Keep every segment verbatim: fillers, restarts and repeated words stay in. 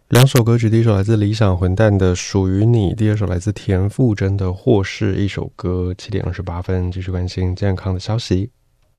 两首歌曲，第一首来自理想混蛋的《属于你》，第二首来自田馥甄的《或是一首歌》。七点二十八分，继续关心健康的消息。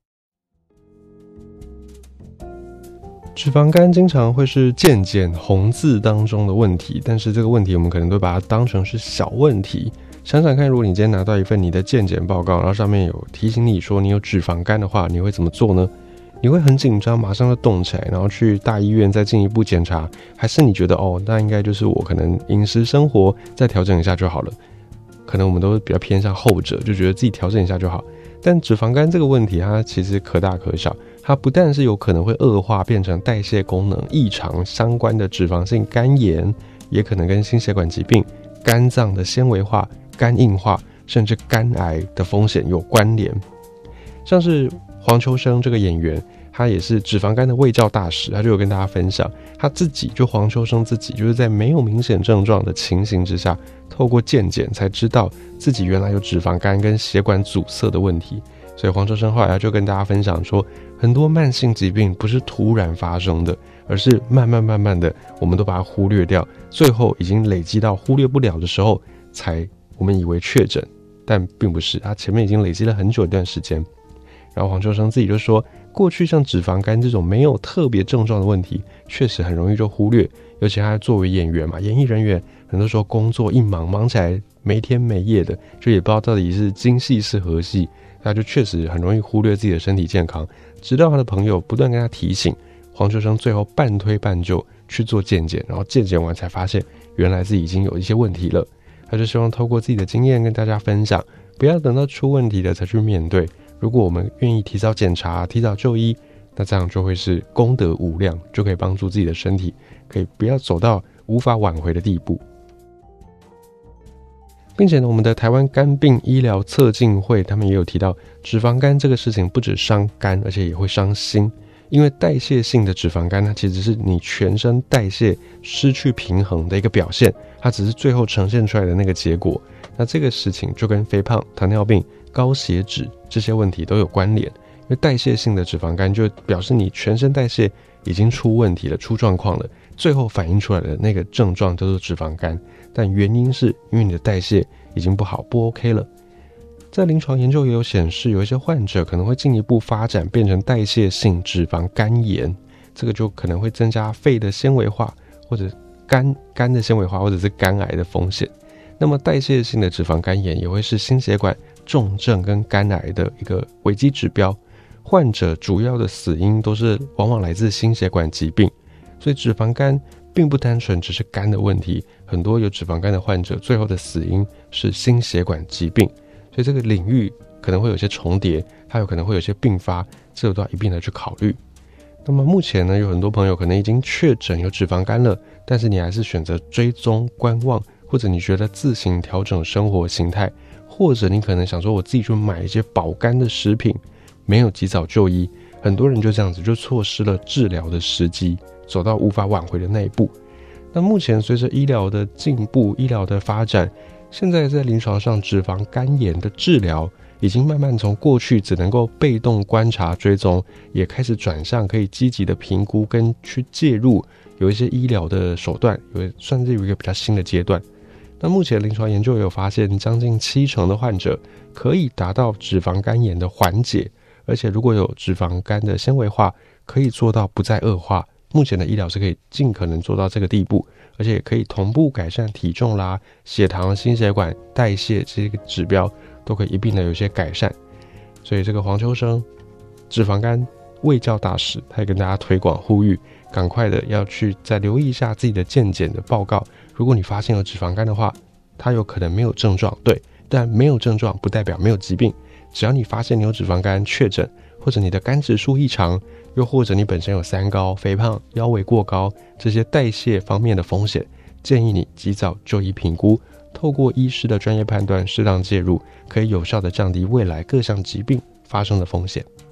脂肪肝经常会是健检红字当中的问题，但是这个问题我们可能都把它当成是小问题。想想看，如果你今天拿到一份你的健检报告，然后上面有提醒你说你有脂肪肝的话，你会怎么做呢？你会很紧张，马上就动起来，然后去大医院再进一步检查，还是你觉得哦，那应该就是我可能饮食生活再调整一下就好了？可能我们都比较偏向后者，就觉得自己调整一下就好。但脂肪肝这个问题，它其实可大可小，它不但是有可能会恶化变成代谢功能异常相关的脂肪性肝炎，也可能跟心血管疾病、肝脏的纤维化、肝硬化，甚至肝癌的风险有关联。像是黄秋生这个演员，他也是脂肪肝的卫教大使，他就有跟大家分享，他自己就黄秋生自己就是在没有明显症状的情形之下，透过健检才知道自己原来有脂肪肝跟血管阻塞的问题。所以黄秋生后来他就跟大家分享说，很多慢性疾病不是突然发生的，而是慢慢慢慢的我们都把它忽略掉，最后已经累积到忽略不了的时候才我们以为确诊，但并不是，他前面已经累积了很久一段时间。然后黄秋生自己就说，过去像脂肪肝这种没有特别症状的问题，确实很容易就忽略，尤其他作为演员嘛，演艺人员很多时候工作一忙忙起来没天没夜的，就也不知道到底是京戏是何戏，他就确实很容易忽略自己的身体健康。直到他的朋友不断跟他提醒，黄秋生最后半推半就去做健检，然后健检完才发现原来自己已经有一些问题了。他就希望透过自己的经验跟大家分享，不要等到出问题了才去面对。如果我们愿意提早检查、提早就医，那这样就会是功德无量，就可以帮助自己的身体，可以不要走到无法挽回的地步。并且呢，我们的台湾肝病医疗测进会他们也有提到，脂肪肝这个事情不止伤肝，而且也会伤心。因为代谢性的脂肪肝，它其实是你全身代谢失去平衡的一个表现，它只是最后呈现出来的那个结果。那这个事情就跟肥胖、糖尿病、高血脂这些问题都有关联。因为代谢性的脂肪肝就表示你全身代谢已经出问题了、出状况了，最后反映出来的那个症状叫做脂肪肝，但原因是因为你的代谢已经不好、不 OK 了。在临床研究也有显示，有一些患者可能会进一步发展变成代谢性脂肪肝炎，这个就可能会增加肺的纤维化，或者肝肝的纤维化，或者是肝癌的风险。那么代谢性的脂肪肝炎也会是心血管重症跟肝癌的一个危机指标，患者主要的死因都是往往来自心血管疾病，所以脂肪肝并不单纯只是肝的问题，很多有脂肪肝的患者最后的死因是心血管疾病，所以这个领域可能会有些重叠，它有可能会有些并发，这个都要一并的去考虑。那么目前呢，有很多朋友可能已经确诊有脂肪肝了，但是你还是选择追踪观望，或者你觉得自行调整生活形态，或者你可能想说我自己去买一些保肝的食品，没有及早就医，很多人就这样子就错失了治疗的时机，走到无法挽回的那一步。那目前随着医疗的进步、医疗的发展，现在在临床上脂肪肝炎的治疗已经慢慢从过去只能够被动观察追踪，也开始转向可以积极的评估跟去介入，有一些医疗的手段，有算是有一个比较新的阶段。那目前临床研究也有发现，将近七成的患者可以达到脂肪肝炎的缓解，而且如果有脂肪肝的纤维化，可以做到不再恶化。目前的医疗是可以尽可能做到这个地步，而且也可以同步改善体重啦、血糖、心血管、代谢这个指标都可以一并的有些改善。所以这个黄秋生脂肪肝卫教大使，他也跟大家推广呼吁，赶快的要去再留意一下自己的健检的报告。如果你发现有脂肪肝的话，它有可能没有症状，对，但没有症状不代表没有疾病。只要你发现你有脂肪肝确诊，或者你的肝指数异常，又或者你本身有三高、肥胖、腰围过高这些代谢方面的风险，建议你及早就医评估，透过医师的专业判断适当介入，可以有效的降低未来各项疾病发生的风险。